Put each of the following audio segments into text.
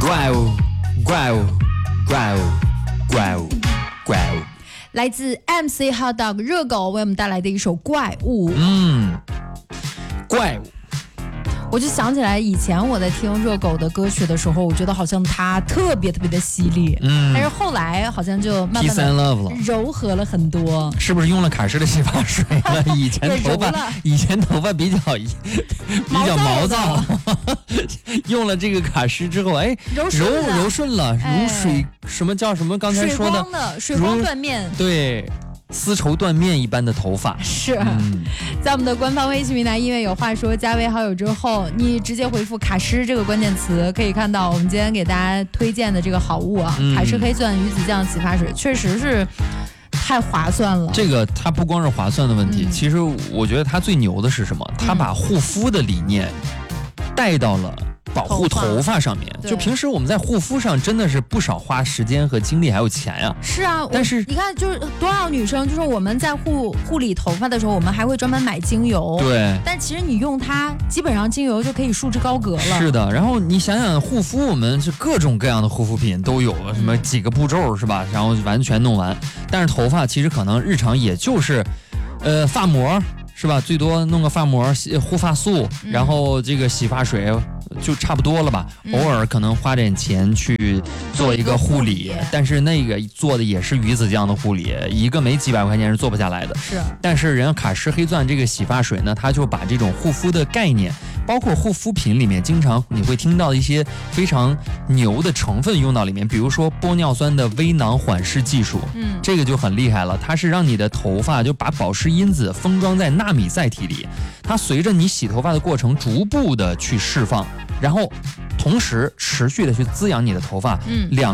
怪物，怪物，怪物，怪物，怪物。 来自 MC Hotdog 热狗为我们带来的一首《怪物》。 怪物。 我就想起来以前我在听热狗的歌曲的时候，我觉得好像他特别的犀利，但是后来好像就慢慢的柔和了很多。 是不是用了卡诗的洗发水了？以前头发比较毛躁，用了这个卡诗之后，哎，柔顺了，如水什么叫什么？刚才说的水光缎面， 对。丝绸缎面一般的头发是，在我们的官方微信平台音乐有话说加为好友之后，你直接回复卡诗这个关键词，可以看到我们今天给大家推荐的这个好物啊，卡诗黑钻鱼子酱洗发水确实是太划算了。 这个它不光是划算的问题，其实我觉得它最牛的是什么？它把护肤的理念带到了保护头发上面，就平时我们在护肤上真的是不少花时间和精力还有钱呀。 是啊， 但是你看，就是多少女生，就是我们在护理头发的时候，我们还会专门买精油。 对， 但其实你用它，基本上精油就可以束之高阁了。 是的，然后你想想护肤，我们是各种各样的护肤品都有，什么几个步骤是吧？然后完全弄完，但是头发其实可能日常也就是，发膜。是吧？最多弄个发膜、护发素，然后这个洗发水就差不多了吧。偶尔可能花点钱去做一个护理，但是那个做的也是鱼子酱的护理，一个没几百块钱是做不下来的。 是， 但是人家卡诗黑钻这个洗发水呢，它就把这种护肤的概念，包括护肤品里面经常你会听到一些非常牛的成分用到里面，比如说玻尿酸的微囊缓释技术，这个就很厉害了，它是让你的头发就把保湿因子封装在纳米载体里，它随着你洗头发的过程逐步的去释放，然后同时持续的去滋养你的头发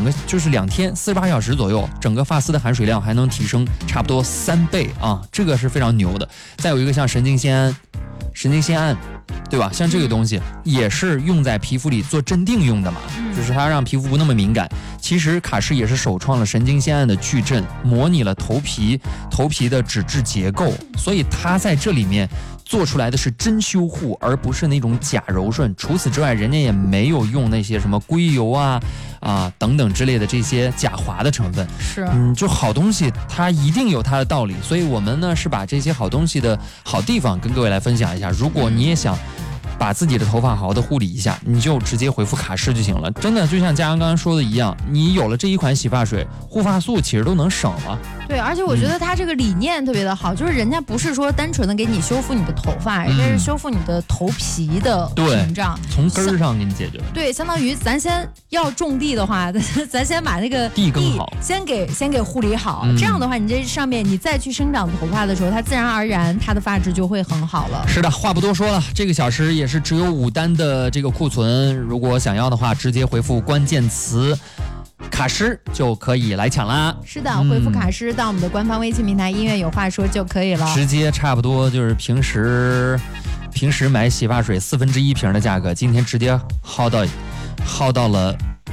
，2天48小时左右，整个发丝的含水量还能提升差不多3倍啊，这个是非常牛的。再有一个像神经酰胺，对吧？像这个东西也是用在皮肤里做镇定用的嘛，就是它让皮肤不那么敏感。其实卡诗也是首创了神经酰胺的矩阵，模拟了头皮的脂质结构，所以它在这里面做出来的是真修护，而不是那种假柔顺。除此之外，人家也没有用那些什么硅油啊等等之类的这些假滑的成分。 是， 就好东西它一定有它的道理，所以我们呢是把这些好东西的好地方跟各位来分享一下。如果你也想把自己的头发好好的护理一下，你就直接回复卡诗就行了。真的就像嘉阳刚刚说的一样，你有了这一款洗发水、护发素，其实都能省了。 对，而且我觉得它这个理念特别的好，就是人家不是说单纯的给你修复你的头发，人家是修复你的头皮的屏障， 从根儿上给你解决。 对，相当于咱先要种地的话，咱先把那个地更好， 先给护理好，这样的话，你这上面你再去生长头发的时候，它自然而然它的发质就会很好了。 是的，话不多说了，这个小时也是只有5单的这个库存，如果想要的话，直接回复关键词卡诗就可以来抢啦。 是的，回复卡诗到我们的官方微信平台音乐有话说就可以了， 直接差不多就是平时买洗发水1/4瓶的价格，今天直接薅到了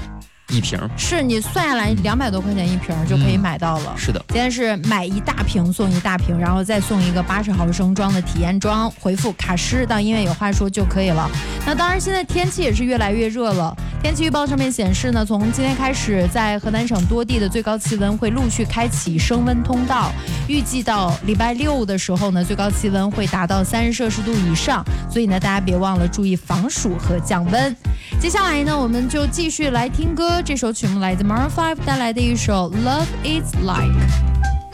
1瓶， 是你算下来200多块钱1瓶就可以买到了。 是的， 今天是买1大瓶送1大瓶，然后再送一个80毫升装的体验装，回复卡诗到音乐有话说就可以了。那当然现在天气也是越来越热了，天气预报上面显示呢，从今天开始在河南省多地的最高气温会陆续开启升温通道，预计到礼拜6的时候呢，最高气温会达到30摄氏度以上，所以呢大家别忘了注意防暑和降温。接下来呢我们就继续来听歌，这首曲目来自 Maroon 5带来的一首 Love Is Like。